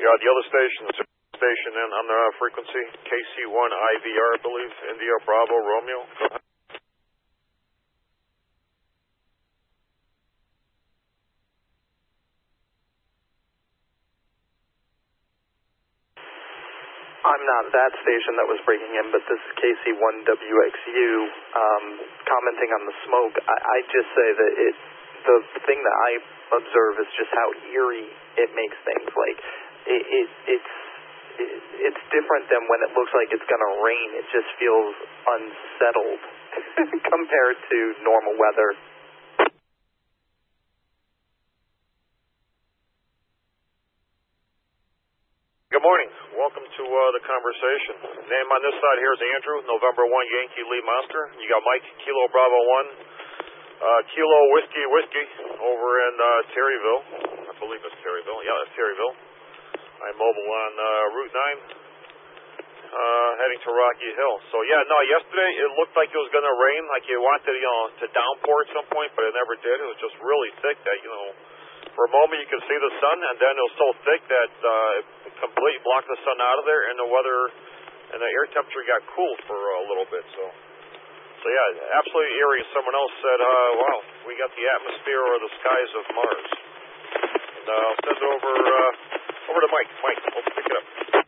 the other station, the station and on the frequency, KC1 IVR, I believe, India Bravo Romeo. Go ahead. I'm not that station that was breaking in, but this is KC1WXU commenting on the smoke. I just say that the thing that I observe is just how eerie it makes things. Like it's different than when it looks like it's going to rain. It just feels unsettled compared to normal weather. Good morning. Welcome to the conversation. Name on this side here is Andrew, November 1 Yankee Lee Monster. You got Mike, Kilo Bravo 1, Kilo Whiskey over in Terryville. I believe it's Terryville. Yeah, it's Terryville. I'm mobile on Route 9, heading to Rocky Hill. So yeah, no, yesterday it looked like it was going to rain, like you wanted, to downpour at some point, but it never did. It was just really thick that, for a moment you could see the sun, and then it was so thick that it completely blocked the sun out of there, and the weather and the air temperature got cooled for a little bit. So yeah, absolutely eerie. Someone else said, wow, we got the atmosphere or the skies of Mars. And I'll send it over to Mike. Mike, we'll pick it up.